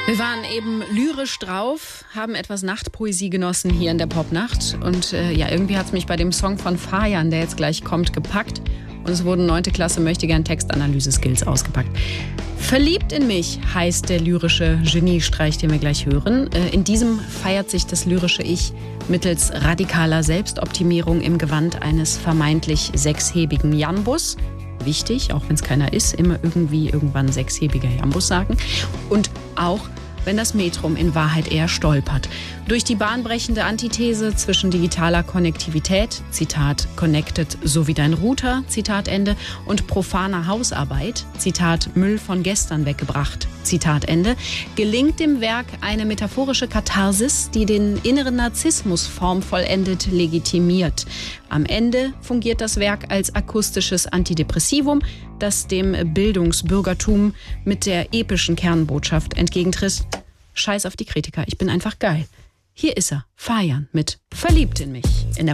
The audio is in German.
Wir waren eben lyrisch drauf, haben etwas Nachtpoesie genossen hier in der Popnacht. Und irgendwie hat es mich bei dem Song von Fajan, der jetzt gleich kommt, gepackt. Und es wurden 9. Klasse möchtegern Textanalyse-Skills ausgepackt. Verliebt in mich heißt der lyrische Geniestreich, den wir gleich hören. In diesem feiert sich das lyrische Ich mittels radikaler Selbstoptimierung im Gewand eines vermeintlich sechshebigen Jambus. Wichtig, auch wenn es keiner ist, immer irgendwie irgendwann sechshebiger Jambus sagen. Und auch wenn das Metrum in Wahrheit eher stolpert. Durch die bahnbrechende Antithese zwischen digitaler Konnektivität, Zitat, connected so wie dein Router, Zitat Ende, und profaner Hausarbeit, Zitat, Müll von gestern weggebracht, Zitat Ende, gelingt dem Werk eine metaphorische Katharsis, die den inneren Narzissmus formvollendet legitimiert. Am Ende fungiert das Werk als akustisches Antidepressivum, das dem Bildungsbürgertum mit der epischen Kernbotschaft entgegentritt: Scheiß auf die Kritiker, ich bin einfach geil. Hier ist er, Fajan mit Verliebt in mich in der